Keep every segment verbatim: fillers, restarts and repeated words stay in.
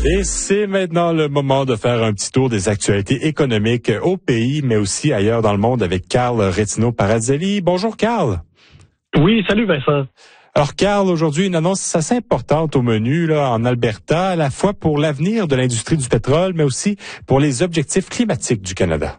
Et c'est maintenant le moment de faire un petit tour des actualités économiques au pays, mais aussi ailleurs dans le monde avec Carl Retino-Parazzelli. Bonjour Carl. Oui, salut Vincent. Alors Carl, aujourd'hui une annonce assez importante au menu là en Alberta, à la fois pour l'avenir de l'industrie du pétrole, mais aussi pour les objectifs climatiques du Canada.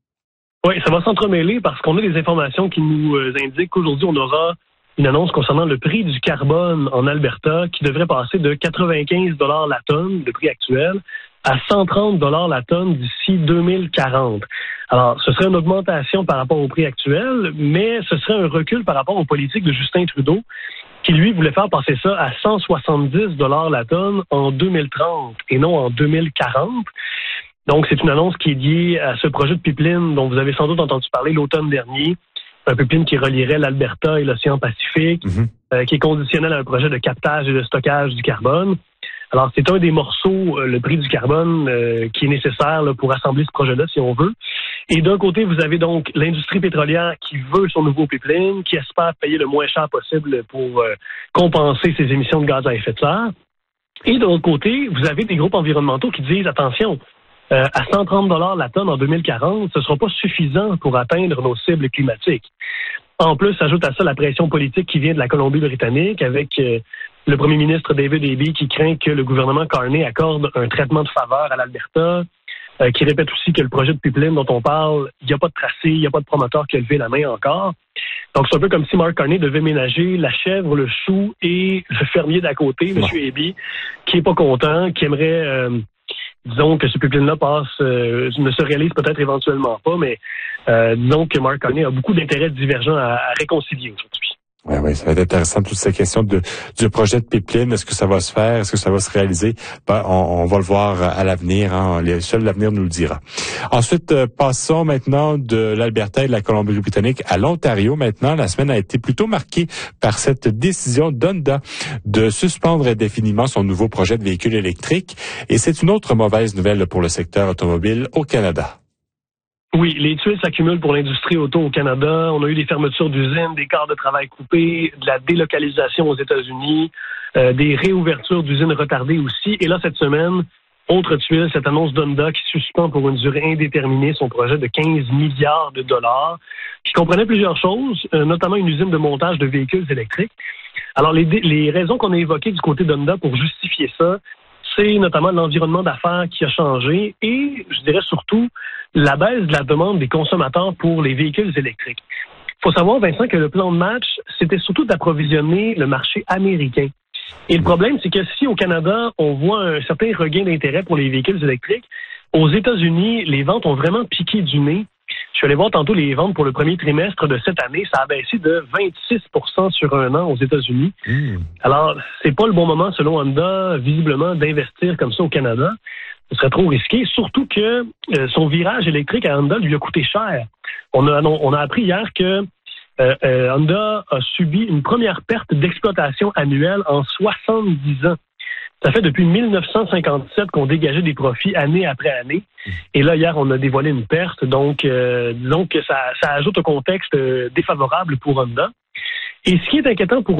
Oui, ça va s'entremêler parce qu'on a des informations qui nous indiquent qu'aujourd'hui on aura une annonce concernant le prix du carbone en Alberta qui devrait passer de quatre-vingt-quinze dollars la tonne, le prix actuel, à cent trente dollars la tonne d'ici deux mille quarante. Alors, ce serait une augmentation par rapport au prix actuel, mais ce serait un recul par rapport aux politiques de Justin Trudeau, qui lui voulait faire passer ça à cent soixante-dix dollars la tonne en deux mille trente et non en deux mille quarante. Donc, c'est une annonce qui est liée à ce projet de pipeline dont vous avez sans doute entendu parler l'automne dernier. Un pipeline qui relierait l'Alberta et l'océan Pacifique, mm-hmm. euh, qui est conditionnel à un projet de captage et de stockage du carbone. Alors, c'est un des morceaux, euh, le prix du carbone, euh, qui est nécessaire là, pour assembler ce projet-là, si on veut. Et d'un côté, vous avez donc l'industrie pétrolière qui veut son nouveau pipeline, qui espère payer le moins cher possible pour euh, compenser ses émissions de gaz à effet de serre. Et de l'autre côté, vous avez des groupes environnementaux qui disent, attention, Euh, à cent trente dollars la tonne en deux mille quarante, ce ne sera pas suffisant pour atteindre nos cibles climatiques. En plus, s'ajoute à ça la pression politique qui vient de la Colombie-Britannique avec euh, le premier ministre David Eby qui craint que le gouvernement Carney accorde un traitement de faveur à l'Alberta, euh, qui répète aussi que le projet de pipeline dont on parle, il n'y a pas de tracé, il n'y a pas de promoteur qui a levé la main encore. Donc, c'est un peu comme si Mark Carney devait ménager la chèvre, le chou et le fermier d'à côté, M. Eby, qui est pas content, qui aimerait... Euh, Disons que ce pipeline-là passe, euh, ne se réalise peut-être éventuellement pas, mais euh, disons que Mark Carney a beaucoup d'intérêts divergents à, à réconcilier aujourd'hui. Oui, oui, ça va être intéressant, toutes ces questions de, du projet de pipeline. Est-ce que ça va se faire? Est-ce que ça va se réaliser? Ben, on, on va le voir à l'avenir. Hein. Seul l'avenir nous le dira. Ensuite, euh, passons maintenant de l'Alberta et de la Colombie-Britannique à l'Ontario. Maintenant, la semaine a été plutôt marquée par cette décision d'Honda de suspendre indéfiniment son nouveau projet de véhicule électrique. Et c'est une autre mauvaise nouvelle pour le secteur automobile au Canada. Oui, les tuiles s'accumulent pour l'industrie auto au Canada. On a eu des fermetures d'usines, des quarts de travail coupés, de la délocalisation aux États-Unis, euh, des réouvertures d'usines retardées aussi. Et là, cette semaine, autre tuile, cette annonce d'Honda qui suspend pour une durée indéterminée son projet de quinze milliards de dollars, qui comprenait plusieurs choses, euh, notamment une usine de montage de véhicules électriques. Alors, les, les raisons qu'on a évoquées du côté d'Honda pour justifier ça, c'est notamment l'environnement d'affaires qui a changé et, je dirais surtout, la baisse de la demande des consommateurs pour les véhicules électriques. Il faut savoir, Vincent, que le plan de match, c'était surtout d'approvisionner le marché américain. Et le problème, c'est que si au Canada, on voit un certain regain d'intérêt pour les véhicules électriques, aux États-Unis, les ventes ont vraiment piqué du nez. Je suis allé voir tantôt les ventes pour le premier trimestre de cette année. Ça a baissé de vingt-six pour cent sur un an aux États-Unis. Mmh. Alors, c'est pas le bon moment, selon Honda, visiblement, d'investir comme ça au Canada. Ce serait trop risqué, surtout que euh, son virage électrique à Honda lui a coûté cher. On a, on a appris hier que euh, euh, Honda a subi une première perte d'exploitation annuelle en soixante-dix ans. Ça fait depuis mille neuf cent cinquante-sept qu'on dégageait des profits année après année. Et là, hier, on a dévoilé une perte. Donc, euh, disons que ça, ça ajoute un contexte euh, défavorable pour Honda. Et ce qui est inquiétant pour